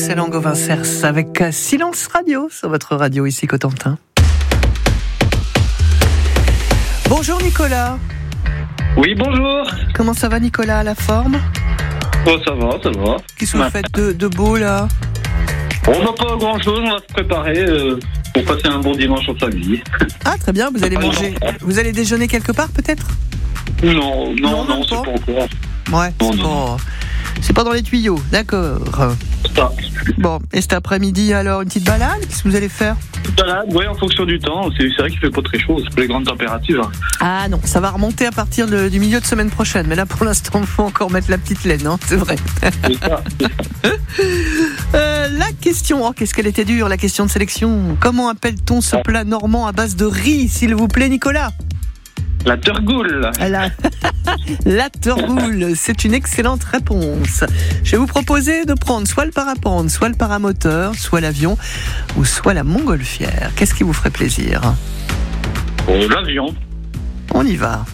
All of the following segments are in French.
l'excellent Gauvin Cers avec Silence Radio sur votre radio ici Cotentin. Bonjour Nicolas. Oui, bonjour. Comment ça va Nicolas, la forme? Oh, ça va. Qu'est-ce que vous faites de beau là? On n'a pas grand chose, on va se préparer pour passer un bon dimanche en famille. Ah très bien, vous allez manger. Vous allez déjeuner quelque part peut-être? Non, c'est pas encore. Ouais, c'est pas dans les tuyaux, d'accord. Ça. Bon, et cet après-midi alors, une petite balade? Qu'est-ce que vous allez faire? Balade, oui, en fonction du temps. C'est vrai qu'il fait pas très chaud, c'est pas les grandes températures. Ah non, ça va remonter à partir du milieu de semaine prochaine. Mais là, pour l'instant, il faut encore mettre la petite laine, hein, c'est vrai. C'est ça. La question, qu'est-ce qu'elle était dure, la question de sélection. Comment appelle-t-on ce plat normand à base de riz, s'il vous plaît, Nicolas? La turgoule. La turgoule, c'est une excellente réponse. Je vais vous proposer de prendre soit le parapente, soit le paramoteur, soit l'avion, ou soit la montgolfière. Qu'est-ce qui vous ferait plaisir? L'avion. On y va.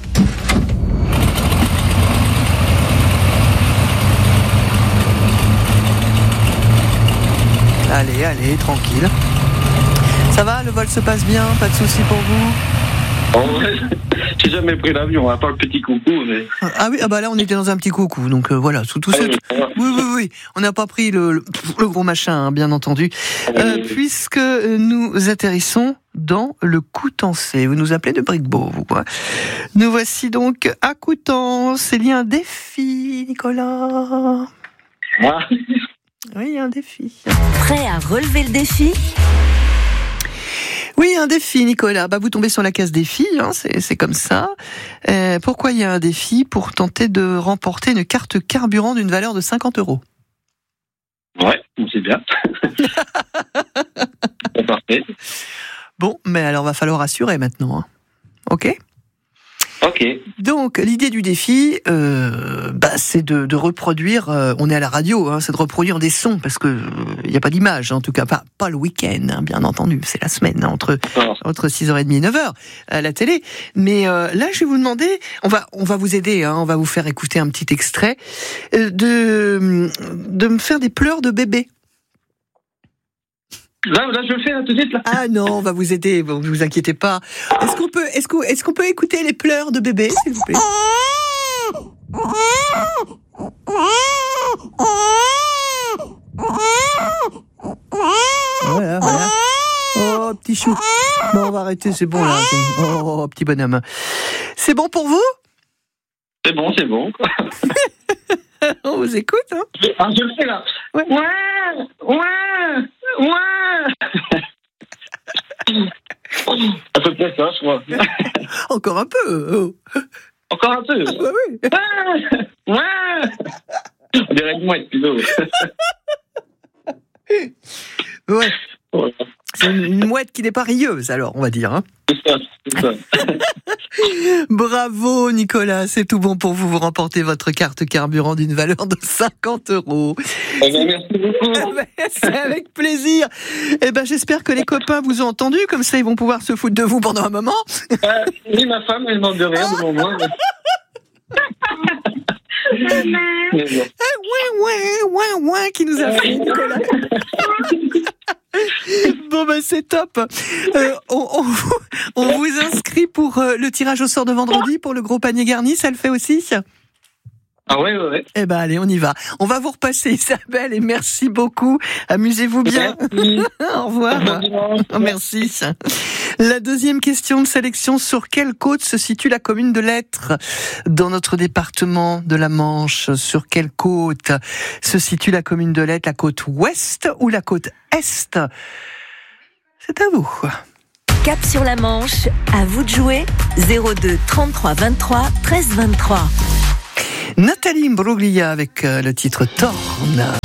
Allez, tranquille. Ça va, le vol se passe bien, pas de soucis pour vous? En vrai, j'ai jamais pris l'avion, à part le petit coucou. Mais... Ah oui, là on était dans un petit coucou, donc voilà, sous tout ça. Oui, on n'a pas pris le gros machin, hein, bien entendu, puisque nous atterrissons dans le Coutançais. Vous nous appelez de Bricquebeau, vous quoi. Nous voici donc à Coutances. Il y a un défi, Nicolas. Ah. Oui, il y a un défi. Prêt à relever le défi ? Oui, un défi, Nicolas. Vous tombez sur la case défi, hein, c'est comme ça. Pourquoi il y a un défi? Pour tenter de remporter une carte carburant d'une valeur de 50 €. Ouais, c'est bien. C'est parfait. Bon, mais alors va falloir assurer maintenant. Hein. Ok. Donc, l'idée du défi, c'est de reproduire, on est à la radio, hein, c'est de reproduire des sons, parce que il n'y a pas d'image, en tout cas, pas le week-end, hein, bien entendu, c'est la semaine, hein, entre 6h30 et 9h, à la télé. Mais là, je vais vous demander, on va vous aider, hein, on va vous faire écouter un petit extrait, de me faire des pleurs de bébé. Là, je le fais là, tout de suite là. Ah non, on va vous aider, ne vous inquiétez pas. Est-ce qu'on peut écouter les pleurs de bébé, s'il vous plaît? Voilà. Oh, petit chou. Bon, on va arrêter, c'est bon là. Oh, petit bonhomme. C'est bon pour vous? C'est bon. On vous écoute, hein? Je le fais là. Ouais. À peu près ça, je crois. Encore un peu. Encore un peu. Ah, bah oui. On dirait une mouette, plutôt. Ouais. Voilà. C'est une mouette qui n'est pas rieuse, alors, on va dire. Hein. C'est ça. Bravo, Nicolas, c'est tout bon pour vous. Vous remportez votre carte carburant d'une valeur de 50 €. Merci beaucoup. C'est avec plaisir. J'espère que les copains vous ont entendu, comme ça ils vont pouvoir se foutre de vous pendant un moment. Oui, ma femme, elle manque de rien devant moi. Mais bon. Ouais, qui nous a fait, Nicolas. Bon, c'est top. On vous inscrit pour le tirage au sort de vendredi pour le gros panier garni, ça le fait aussi? Ah ouais. Allez, on y va. On va vous repasser, Isabelle, et merci beaucoup. Amusez-vous bien. Merci. Au revoir. Merci. La deuxième question de sélection, sur quelle côte se situe la commune de Lettres dans notre département de la Manche? Sur quelle côte se situe la commune de Lettres? La côte ouest ou la côte est? C'est à vous. Cap sur la Manche, à vous de jouer. 02 33 23 13 23. Nathalie Imbruglia avec le titre Torne.